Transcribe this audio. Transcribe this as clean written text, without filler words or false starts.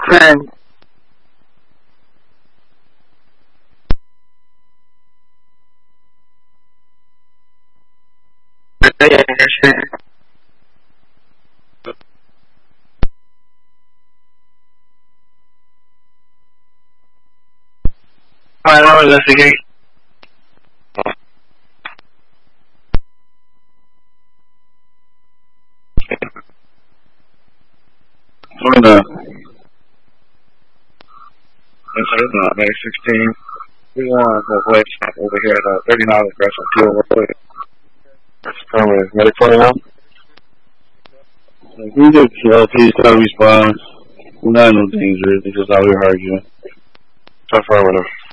10. I'll investigate. On the May 16. We want Northwest over here at 39 Aggressive Fuel Road. That's probably ready for you now. We did please try to respond. We're not in no danger. This is how we heard you. Affirmative.